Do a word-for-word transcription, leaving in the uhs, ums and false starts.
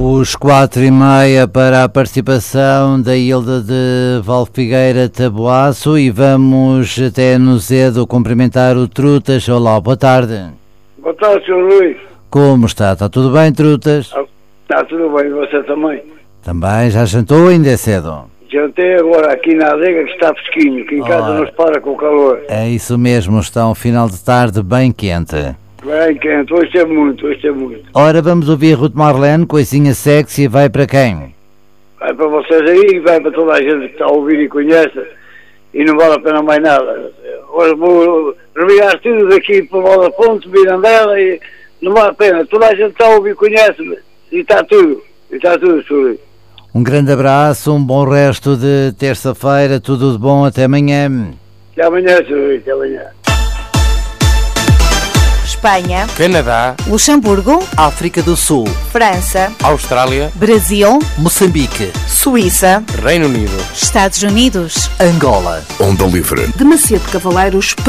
Os quatro e meia para a participação da Hilda de Valfigueira Taboaço e vamos até no Zedo cumprimentar o Trutas. Olá, boa tarde. Boa tarde, senhor Luís. Como está? Está tudo bem, Trutas? Está tudo bem, você também? Também, já jantou ou ainda é cedo? Jantei agora aqui na adega que está fresquinho, que em casa Ora. não se para com o calor. É isso mesmo, está um final de tarde bem quente. Bem quente, hoje teve muito, hoje teve muito. Ora, vamos ouvir Ruth Marlene, coisinha sexy, vai para quem? Vai para vocês aí, vai para toda a gente que está a ouvir e conhece, e não vale a pena mais nada. Hoje vou reviar tudo daqui para o Bola Ponte, Mirandela, e não vale a pena. Toda a gente está a ouvir e conhece, e está tudo, e está tudo, senhor Luís. Um grande abraço, um bom resto de terça-feira, tudo de bom, até amanhã. Até amanhã, senhor Luís, até amanhã. Espanha, Canadá, Luxemburgo, África do Sul, França, Austrália, Brasil, Moçambique, Suíça, Reino Unido. Estados Unidos. Angola. Onda Livre. De Macedo Cavaleiros